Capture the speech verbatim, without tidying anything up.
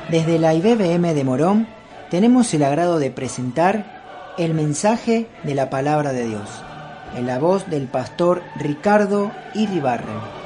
Desde la I B B M de Morón tenemos el agrado de presentar el mensaje de la Palabra de Dios, en la voz del pastor Ricardo Iribarren.